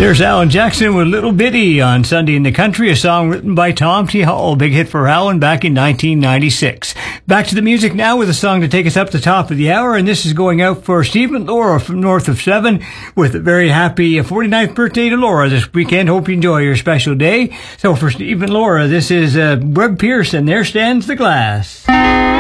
There's Alan Jackson with Little Bitty on Sunday in the Country, a song written by Tom T. Hall, big hit for Alan back in 1996. Back to the music now with a song to take us up the top of the hour, and this is going out for Steve and Laura from North of 7 with a very happy 49th birthday to Laura this weekend. Hope you enjoy your special day. So for Steve and Laura, this is Webb Pierce, and There Stands the Glass.